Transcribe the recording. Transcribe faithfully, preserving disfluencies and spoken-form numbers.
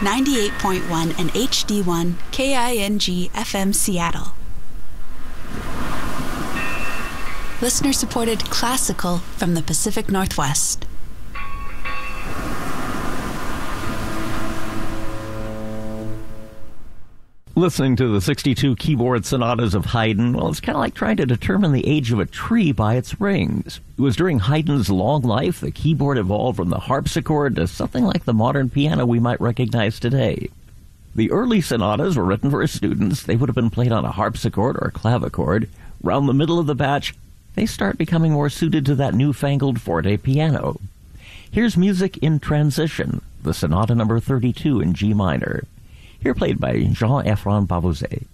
ninety-eight point one and H D one K I N G F M Seattle. Listener-supported classical from the Pacific Northwest. Listening to the sixty-two keyboard sonatas of Haydn, well, it's kind of like trying to determine the age of a tree by its rings. It was during Haydn's long life the keyboard evolved from the harpsichord to something like the modern piano we might recognize today. The early sonatas were written for students. They would have been played on a harpsichord or clavichord. Around the middle of the batch, they start becoming more suited to that newfangled forte piano. Here's music in transition, the Sonata number thirty-two in G minor. Here played by Jean-Ephraim Bavouzet.